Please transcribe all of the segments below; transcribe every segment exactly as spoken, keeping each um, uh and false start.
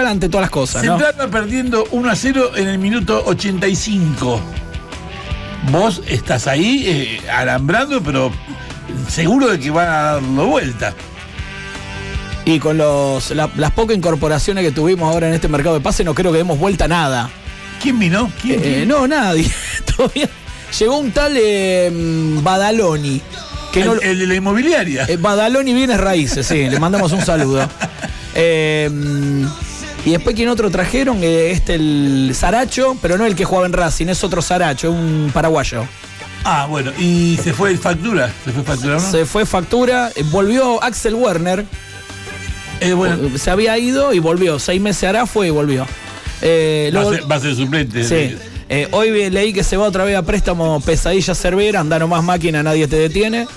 ante todas las cosas, ¿no? Central va perdiendo uno a cero en el minuto ochenta y cinco. Vos estás ahí eh, alambrando, pero seguro de que van a darlo vuelta. Y con los la, las pocas incorporaciones que tuvimos ahora en este mercado de pase, no creo que demos vuelta a nada. ¿Quién vino? ¿Quién, Eh, quién? no, nadie. Todavía llegó un tal eh, Badaloni. Que el, no, el de la inmobiliaria. eh, Badaloni Bienes Raíces, sí, le mandamos un saludo. Eh, y después, ¿quién otro trajeron? Eh, este, el Saracho, pero no el que jugaba en Racing, es otro Saracho, un paraguayo. Ah, bueno, y se fue Factura. Se fue Factura, ¿no? Se fue Factura, eh, volvió Axel Werner. Eh, bueno, Se había ido y volvió. Seis meses hará, fue y volvió. Eh, va, luego, a ser, va a ser suplente. sí. Eh, hoy leí que se va otra vez a préstamo Pesadilla Cervera, anda nomás máquina, nadie te detiene.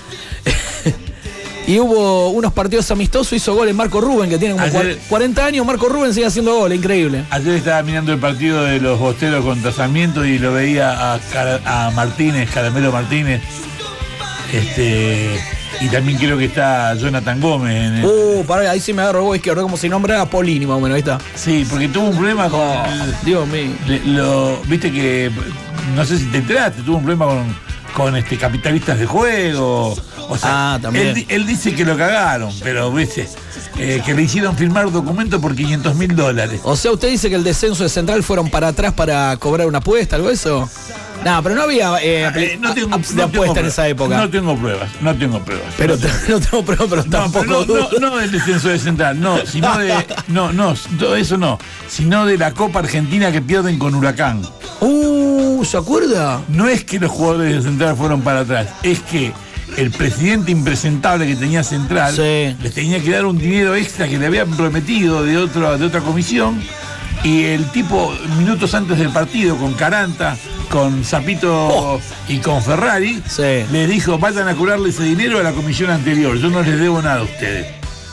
Y hubo unos partidos amistosos, hizo goles Marco Rubén, que tiene como Ayer, cuarenta años, Marco Rubén sigue haciendo goles, increíble. Ayer estaba mirando el partido de los Bosteros contra Sarmiento y lo veía a, a Martínez, Caramelo Martínez. Este. Y también creo que está Jonathan Gómez. En el... Uh, pará, ahí sí me agarro vos izquierdo, como si nombrara a Polini, más o menos, ahí está. Sí, porque tuvo un problema con. Oh, el, Dios mío. le, lo, Viste que. No sé si te enteraste, tuvo un problema con, con este capitalistas de juego. O sea, Ah, también. Él, él dice que lo cagaron, pero viste. Eh, que le hicieron firmar documentos por quinientos mil dólares. O sea, ¿usted dice que el descenso de Central fueron para atrás para cobrar una apuesta, algo de eso? No, pero no había eh, Eh, no tengo, apps de no apuesta tengo en esa pruebas, época. No tengo pruebas, no tengo pruebas. Pero no tengo, no tengo pruebas, pero no, tampoco pero no, dudo. no, no del descenso de Central, no, sino de. No, no, todo eso no. Sino de la Copa Argentina que pierden con Huracán. Uh, ¿se acuerda? No es que los jugadores de Central fueron para atrás, es que el presidente impresentable que tenía Central Sí. les tenía que dar un dinero extra que le habían prometido de, otro, de otra comisión. Y el tipo, minutos antes del partido, con Caranta, con Zapito Oh. y con Ferrari, Sí. les dijo, vayan a curarle ese dinero a la comisión anterior, yo no les debo nada a ustedes.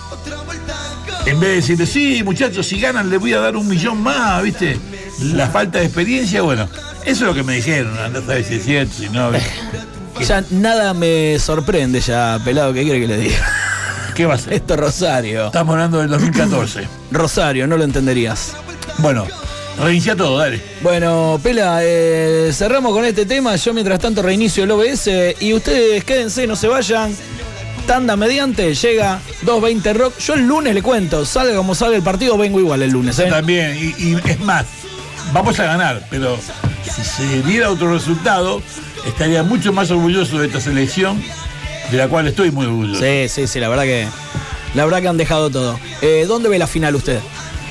En vez de decirle, sí, muchachos, si ganan les voy a dar un millón más, ¿viste? La falta de experiencia, bueno, eso es lo que me dijeron, andá a saber si es cierto, si no, ¿viste? Ya nada me sorprende ya, pelado, ¿qué quiere que le diga? ¿Qué va a ser? Esto es Rosario. Estamos hablando del dos mil catorce. Rosario, no lo entenderías. Bueno, reinicia todo, dale. Bueno, Pela, eh, cerramos con este tema. Yo mientras tanto reinicio el O B S y ustedes quédense, no se vayan. Tanda mediante, llega dos veinte Rock. Yo el lunes le cuento, salga como salga el partido, vengo igual el lunes, ¿eh? También, y, y es más, vamos a ganar, pero si se diera otro resultado, estaría mucho más orgulloso de esta selección, de la cual estoy muy orgulloso. Sí, sí, sí, la verdad que la verdad que han dejado todo. Eh, ¿Dónde ve la final usted?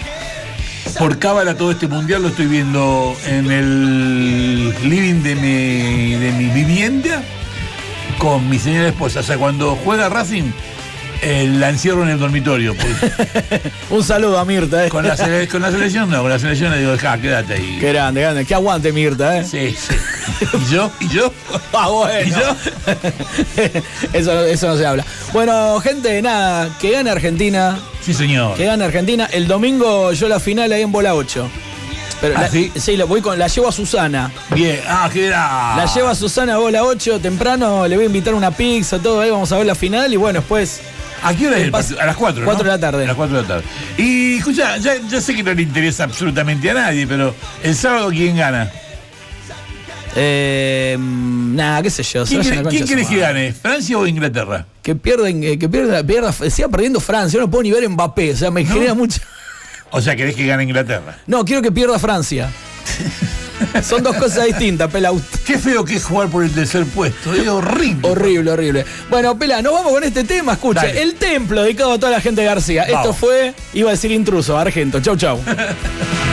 Por cábala todo este mundial lo estoy viendo en el living de mi, de mi vivienda con mi señora esposa. O sea, cuando juega Racing, eh, la encierro en el dormitorio. Un saludo a Mirta, ¿eh? Con la, sele- con la selección no, con la selección le digo, ja, quédate ahí. Qué grande, grande. Que aguante Mirta, ¿eh? Sí, sí. ¿Y yo? ¿Y yo? Ah, bueno. ¿Y yo? eso, no- eso no se habla. Bueno, gente, nada, que gane Argentina. Sí, señor. Que gane Argentina. El domingo yo la final ahí en bola ocho. Pero ¿Ah, la, sí? Sí, la, voy con, la llevo a Susana. Bien. Ah, qué era. La llevo a Susana a bola ocho. Temprano le voy a invitar una pizza, todo ahí. Vamos a ver la final y bueno, después. ¿A qué hora es el pas- partido? A las cuatro, ¿no? cuatro de la tarde. A las cuatro de la tarde. Y escucha, ya, ya sé que no le interesa absolutamente a nadie, pero el sábado, ¿quién gana? Eh, nada, qué sé yo. se ¿Quién, vayan a quiere- la quién concha de querés su que madre. gane? ¿Francia o Inglaterra? Que pierden, eh, que pierda, pierda, siga perdiendo Francia. Yo no puedo ni ver Mbappé. O sea, me ¿No? genera mucha. O sea, querés que gane Inglaterra. No, quiero que pierda Francia. Son dos cosas distintas, Pela. Qué feo que es jugar por el tercer puesto. Es horrible. Horrible, horrible. Bueno, Pela, nos vamos con este tema. Escucha, Dale. El Templo, dedicado a toda la gente de García. Vamos. Esto fue, iba a decir intruso, Argento. Chau, chau.